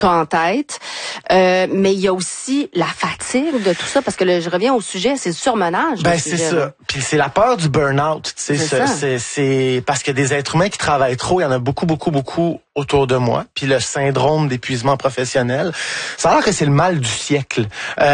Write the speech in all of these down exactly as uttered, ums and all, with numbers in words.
t'as en tête. Euh, mais il y a aussi la fatigue de tout ça, parce que le, je reviens au sujet, c'est le surmenage. Ben, c'est ça. Puis c'est la peur du burn-out. Tu sais, c'est, c'est, c'est parce que des êtres humains qui travaillent trop, il y en a beaucoup, beaucoup, beaucoup autour de moi. Puis le syndrome d'épuisement professionnel, ça a l'air que c'est le mal du siècle.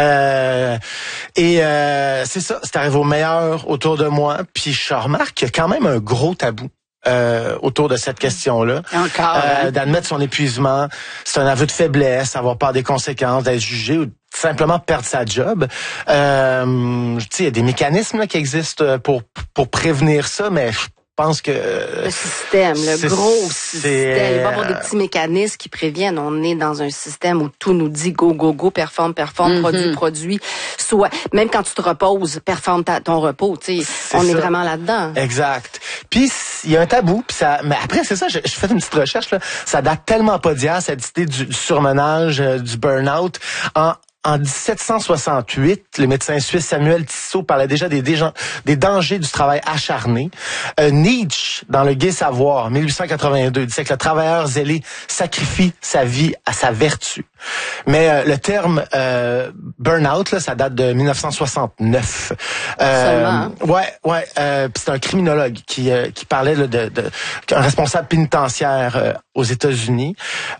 Euh, et euh, c'est ça, c'est arrivé au meilleur autour de moi. Puis je remarque qu'il y a quand même un gros tabou. Euh, autour de cette question-là. Encore. Euh, d'admettre son épuisement, c'est un aveu de faiblesse, avoir peur des conséquences, d'être jugé ou simplement perdre sa job. Euh, tu sais, il y a des mécanismes là, qui existent pour pour prévenir ça, mais je pense que... Le système, le gros système. Il va y avoir des petits mécanismes qui préviennent. On est dans un système où tout nous dit go, go, go, performe, performe, mm-hmm. produit, produit. Soit, même quand tu te reposes, performe ta, ton repos. Tu sais, on ça. Est vraiment là-dedans. Exact. Puis, il y a un tabou. Puis ça, mais après, c'est ça, je, je fais une petite recherche, là. Ça date tellement pas d'hier, cette idée du, du surmenage, euh, du burn-out. En, En dix-sept cent soixante-huit, le médecin suisse Samuel Tissot parlait déjà des, des, des dangers du travail acharné. Euh, Nietzsche, dans Le Gai Savoir, mille huit cent quatre-vingt-deux, disait que le travailleur zélé sacrifie sa vie à sa vertu. Mais euh, le terme euh, burn-out, là, ça date de mille neuf cent soixante-neuf. Euh, Seulement. Hein? Ouais, ouais. Euh, c'est un criminologue qui euh, qui parlait là, de, de un responsable pénitentiaire euh, aux États-Unis.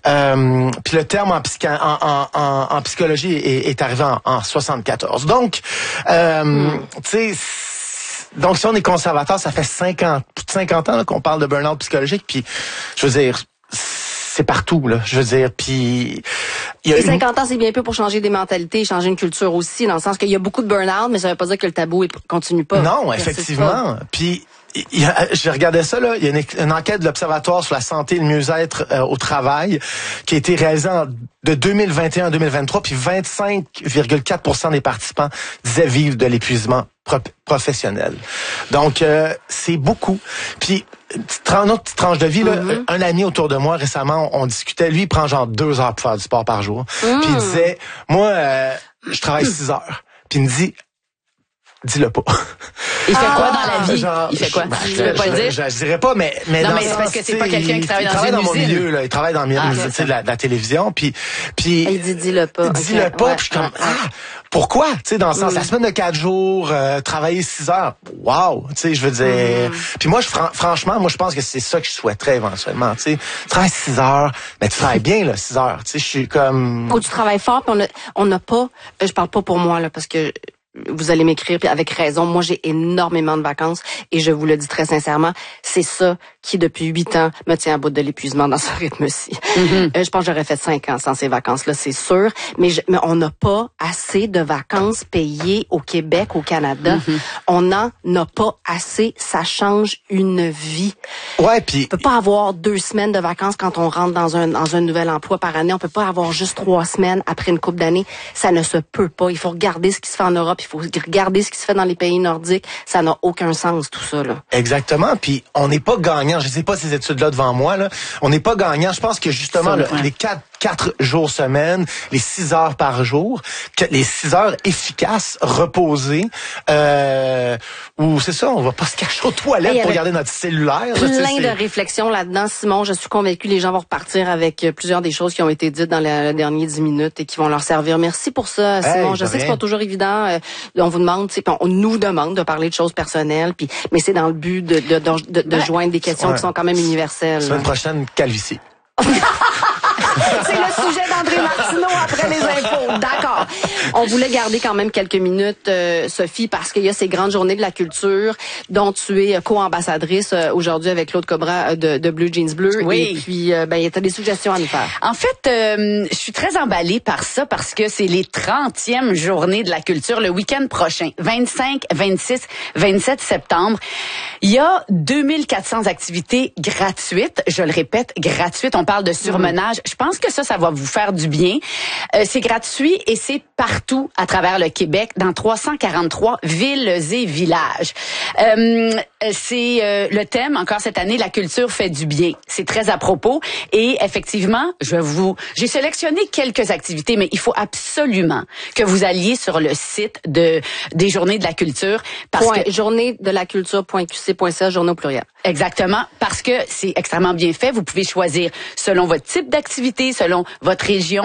Euh, puis le terme en, psycha, en, en, en, en psychologie est, est arrivé en, en soixante-quatorze. Donc, euh, mm. tu sais. Donc, si on est conservateur, ça fait cinquante, plus de cinquante ans là, qu'on parle de burn-out psychologique. Puis, je veux dire, c'est partout, là. Je veux dire, puis... Il y a et une... cinquante ans, c'est bien peu pour changer des mentalités, changer une culture aussi, dans le sens qu'il y a beaucoup de burn-out, mais ça veut pas dire que le tabou ne continue pas. Non, effectivement. Puis... Il y a, je regardais ça, là. Il y a une, une enquête de l'Observatoire sur la santé et le mieux-être euh, au travail qui a été réalisée en, de deux mille vingt et un à deux mille vingt-trois, puis vingt-cinq virgule quatre pour cent des participants disaient vivre de l'épuisement pro- professionnel. Donc, euh, c'est beaucoup. Puis, une autre petite tranche de vie, là, mm-hmm. un ami autour de moi, récemment, on, on discutait, lui, il prend genre deux heures pour faire du sport par jour. Mm. Puis il disait, moi, euh, je travaille six heures. Puis il me dit, dis-le pas. Il fait ah, quoi dans la vie? Genre, il fait quoi? Ben, tu je, veux pas je, le dire? Je, je, je dirais pas, mais, mais non, dans mais c'est parce que c'est pas quelqu'un qui travaille il, dans il travaille une dans mon usine. milieu, là. Il travaille dans le milieu, ah, tu sais, de la, de la télévision, puis, puis. Il dit, dis-le pas. Dis-le okay. pas, ouais, puis je suis comme, ouais. ah, pourquoi? Tu sais, dans le sens, mm. la semaine de quatre jours, euh, travailler six heures. Wow! Tu sais, je veux dire. Mm. Puis moi, je, fran- franchement, moi, je pense que c'est ça que je souhaiterais éventuellement, tu sais. Tu travailles six heures, mais tu travailles bien, là, six heures. Tu sais, je suis comme. Faut que tu travailles fort, puis on a, on n'a pas, je parle pas pour moi, là, parce que, vous allez m'écrire, puis avec raison. Moi, j'ai énormément de vacances et je vous le dis très sincèrement, c'est ça qui, depuis huit ans, me tient à bout de l'épuisement dans ce rythme-ci. Mm-hmm. Euh, je pense que j'aurais fait cinq ans sans ces vacances-là, c'est sûr. Mais, je, mais on n'a pas assez de vacances payées au Québec, au Canada. Mm-hmm. On n'en a pas assez. Ça change une vie. Ouais, puis... On peut pas avoir deux semaines de vacances quand on rentre dans un, dans un nouvel emploi par année. On peut pas avoir juste trois semaines après une couple d'années. Ça ne se peut pas. Il faut regarder ce qui se fait en Europe. Il faut regarder ce qui se fait dans les pays nordiques. Ça n'a aucun sens, tout ça, là. Exactement. Puis, on n'est pas gagnant. Je sais pas ces études-là devant moi, là. On n'est pas gagnant. Je pense que, justement, le, les quatre, quatre jours semaine, les six heures par jour, que les six heures efficaces, reposées, euh, où, c'est ça, on va pas se cacher aux toilettes hey, pour regarder notre cellulaire. Plein là, de réflexions là-dedans, Simon. Je suis convaincue, les gens vont repartir avec plusieurs des choses qui ont été dites dans les dernières dix minutes et qui vont leur servir. Merci pour ça, Simon. Hey, je sais rien. Que c'est pas toujours évident. Euh, on vous demande, on, on nous demande de parler de choses personnelles, puis mais c'est dans le but de, de, de, de, de ouais. joindre des questions ouais. qui sont quand même universelles. Semaine prochaine, calvitie. C'est le sujet d'André Martineau après les infos. D'accord. On voulait garder quand même quelques minutes, euh, Sophie, parce qu'il y a ces grandes journées de la culture dont tu es co-ambassadrice euh, aujourd'hui avec Claude Cobra euh, de, de Bleu Jeans Bleu. Oui. Et puis, euh, ben, il y a des suggestions à nous faire. En fait, euh, je suis très emballée par ça parce que c'est les trentièmes journées de la culture le week-end prochain, vingt-cinq, vingt-six, vingt-sept septembre. Il y a deux mille quatre cents activités gratuites. Je le répète, gratuites. On parle de surmenage. Mmh. Je pense que ça, ça va vous faire du bien. Euh, c'est gratuit et c'est partout à travers le Québec, dans trois cent quarante-trois villes et villages. Euh, c'est euh, le thème, encore cette année, la culture fait du bien. C'est très à propos. Et effectivement, je vous, j'ai sélectionné quelques activités, mais il faut absolument que vous alliez sur le site de des Journées de la culture. Parce Point, que journée de la culture point q c point c a, journée au pluriel. Exactement, parce que c'est extrêmement bien fait. Vous pouvez choisir selon votre type d'activité, selon votre région.